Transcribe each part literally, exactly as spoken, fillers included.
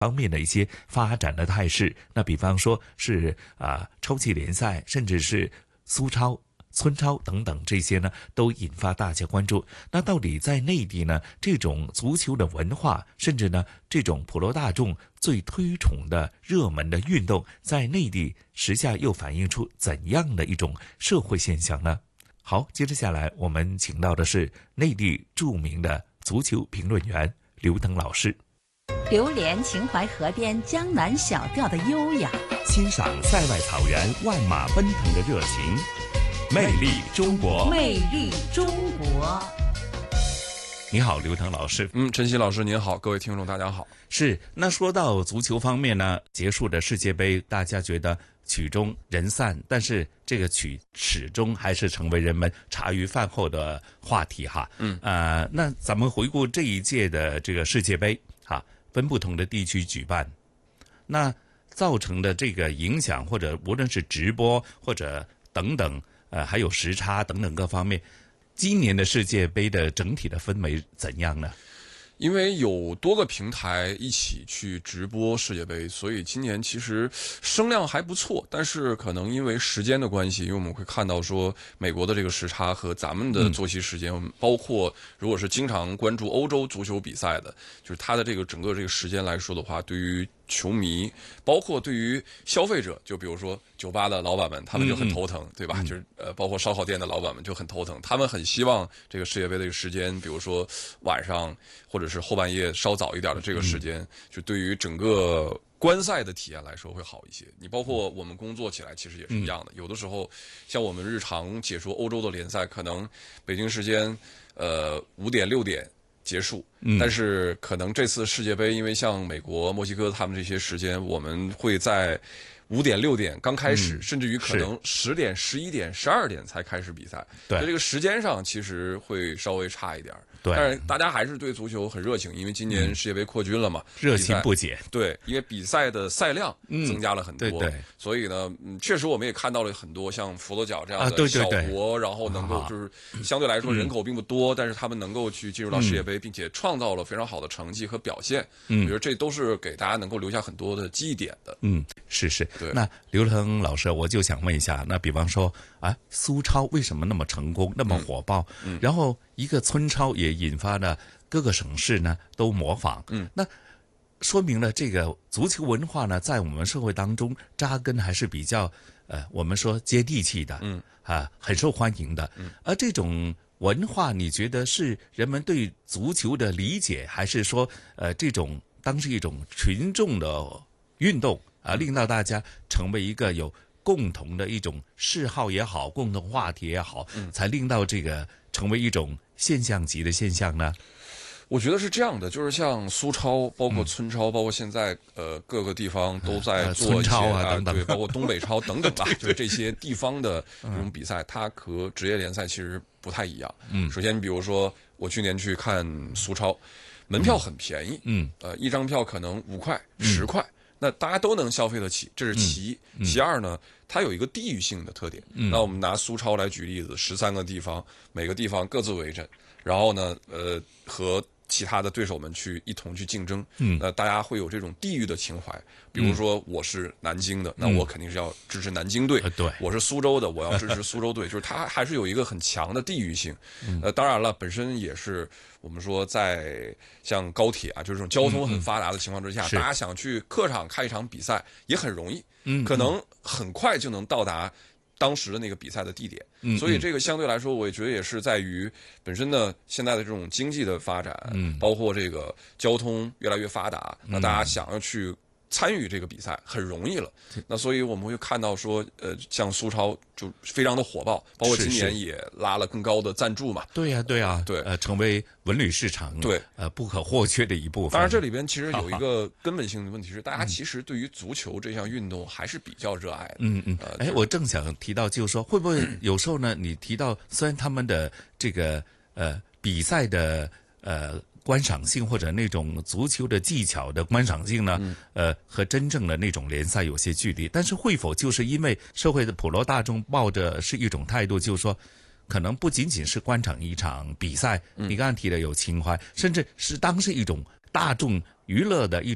方面的一些发展的态势。那比方说是啊、呃、超级联赛，甚至是苏超、村超等等，这些呢都引发大家关注。那到底在内地呢，这种足球的文化，甚至呢这种普罗大众最推崇的热门的运动，在内地时下又反映出怎样的一种社会现象呢？好，接着下来我们请到的是内地著名的足球评论员刘腾老师。 流连秦淮河边江南小调的优雅， 欣赏塞外草原万马奔腾的热情，魅力中国， 魅力中国。 你好，刘腾老师。 嗯，陈曦老师您好，各位听众大家好。 是，那说到足球方面呢，结束的世界杯，大家觉得曲终人散，但是这个曲始终还是成为人们茶余饭后的话题哈。嗯，呃，那咱们回顾这一届的这个世界杯哈，分不同的地区举办，那造成的这个影响，或者无论是直播或者等等，呃，还有时差等等各方面，今年的世界杯的整体的氛围怎样呢？ 因为有多个平台一起去直播世界杯，所以今年其实声量还不错。但是可能因为时间的关系，因为我们会看到说美国的这个时差和咱们的作息时间，嗯、包括如果是经常关注欧洲足球比赛的，就是它的这个整个这个时间来说的话，对于球迷，包括对于消费者，就比如说酒吧的老板们，他们就很头疼，嗯、对吧？嗯、就是呃，包括烧烤店的老板们就很头疼，他们很希望这个世界杯的这个时间，比如说晚上或者是后半夜稍早一点的这个时间，嗯、就对于整个观赛的体验来说会好一些。你包括我们工作起来其实也是一样的，嗯、有的时候像我们日常解说欧洲的联赛，可能北京时间呃五点六点。结束，但是可能这次世界杯，因为像美国、墨西哥他们这些时间，我们会在五点、六点刚开始，嗯、甚至于可能十点、十一点、十二点才开始比赛。对，在这个时间上其实会稍微差一点。对，但是大家还是对足球很热情，因为今年世界杯扩军了嘛，嗯、 热情不减。 对，因为比赛的赛量增加了很多，嗯、对对，所以呢，嗯，确实我们也看到了很多像佛罗角这样的小国，啊、对对对，然后能够就是相对来说人口并不多，嗯、但是他们能够去进入到世界杯，并且创造了非常好的成绩和表现。嗯，我觉得这都是给大家能够留下很多的记忆点的。 嗯，是是。 对， 那刘腾老师，我就想问一下，那比方说啊，苏超为什么那么成功，那么火爆？嗯，然后一个村超也引发了各个省市呢都模仿，嗯，那说明了这个足球文化呢，在我们社会当中扎根还是比较呃，我们说接地气的，嗯啊，很受欢迎的。嗯，而这种文化，你觉得是人们对足球的理解，还是说呃，这种当是一种群众的运动啊，令到大家成为一个有共同的一种嗜好也好，共同话题也好，嗯、才令到这个成为一种现象级的现象呢？ 我觉得是这样的，就是像苏超，包括村超，嗯、包括现在呃各个地方都在做一些、 呃、村超啊等等， 对，包括东北超等等吧，就是这些地方的这种比赛，它和职业联赛其实不太一样。嗯，首先比如说我去年去看苏超，门票很便宜，嗯，呃，一张票可能五块、十块。嗯，那大家都能消费得起，这是其一。嗯嗯、其二呢，它有一个地域性的特点。嗯、那我们拿苏超来举例子，十三个地方，每个地方各自为阵，然后呢，呃，和其他的对手们去一同去竞争。嗯，那大家会有这种地域的情怀。比如说，我是南京的，嗯、那我肯定是要支持南京队。 嗯、对， 我是苏州的，我要支持苏州队。就是它还是有一个很强的地域性。嗯、呃，当然了，本身也是。我们说，在像高铁啊，就是这种交通很发达的情况之下，嗯嗯、大家想去客场看一场比赛也很容易，嗯，可能很快就能到达当时的那个比赛的地点。嗯，所以这个相对来说，我也觉得也是在于本身呢，现在的这种经济的发展，嗯，包括这个交通越来越发达，那大家想要去参与这个比赛很容易了。那所以我们会看到说，呃，像苏超就非常的火爆，包括今年也拉了更高的赞助嘛。 对呀、啊，对呀、啊， 对， 呃，成为文旅市场对呃不可或缺的一部分。 当然，这里边其实有一个根本性的问题是，大家其实对于足球这项运动还是比较热爱的。 嗯嗯。哎、呃，我正想提到，就是说，会不会有时候呢？你提到虽然他们的这个呃比赛的呃。观赏性或者那种足球的技巧的观赏性呢，嗯、呃，和真正的那种联赛有些距离。但是会否就是因为社会的普罗大众抱着是一种态度，就是说，可能不仅仅是观赏一场比赛，嗯、你刚才提的有情怀，甚至是当是一种大众娱乐的一种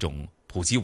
普及